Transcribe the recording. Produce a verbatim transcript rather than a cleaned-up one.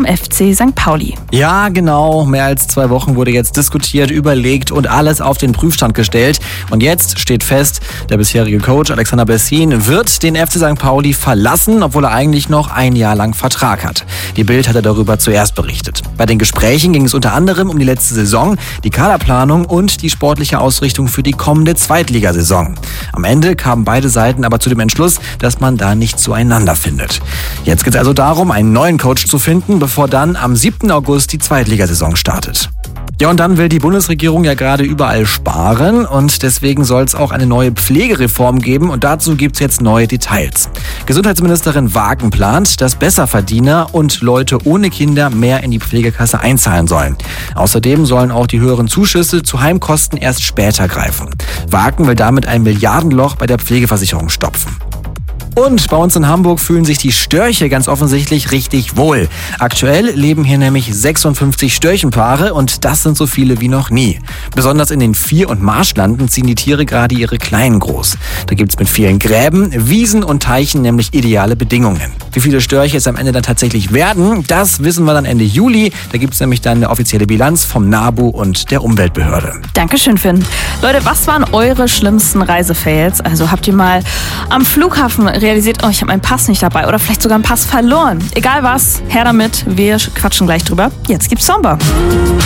F C Sankt Pauli. Ja, genau. Mehr als zwei Wochen wurde jetzt diskutiert, überlegt und alles auf den Prüfstand gestellt. Und jetzt steht fest, der bisherige Coach Alexander Bessin wird den F C Sankt Pauli verlassen, obwohl er eigentlich noch ein Jahr lang Vertrag hat. Die Bild hatte darüber zuerst berichtet. Bei den Gesprächen ging es unter anderem um die letzte Saison, die Kaderplanung und die sportliche Ausrichtung für die kommende Zweitligasaison. Am Ende kamen beide Seiten aber zu dem Entschluss, dass man da nicht zueinander findet. Jetzt geht es also darum, einen neuen Coach zu finden, bevor dann am siebten August die Zweitligasaison startet. Ja, und dann will die Bundesregierung ja gerade überall sparen und deswegen soll es auch eine neue Pflegereform geben und dazu gibt's jetzt neue Details. Gesundheitsministerin Wagen plant, dass Besserverdiener und Leute ohne Kinder mehr in die Pflegekasse einzahlen sollen. Außerdem sollen auch die höheren Zuschüsse zu Heimkosten erst später greifen. Wagen will damit ein Milliardenloch bei der Pflegeversicherung stopfen. Und bei uns in Hamburg fühlen sich die Störche ganz offensichtlich richtig wohl. Aktuell leben hier nämlich sechsundfünfzig Störchenpaare und das sind so viele wie noch nie. Besonders in den Vier- und Marschlanden ziehen die Tiere gerade ihre Kleinen groß. Da gibt's mit vielen Gräben, Wiesen und Teichen nämlich ideale Bedingungen. Wie viele Störche es am Ende dann tatsächlich werden, das wissen wir dann Ende Juli. Da gibt's nämlich dann eine offizielle Bilanz vom NABU und der Umweltbehörde. Dankeschön, Finn. Leute, was waren eure schlimmsten Reisefails? Also habt ihr mal am Flughafen realisiert, oh, ich habe meinen Pass nicht dabei oder vielleicht sogar einen Pass verloren. Egal was, her damit, wir quatschen gleich drüber. Jetzt gibt's Samba.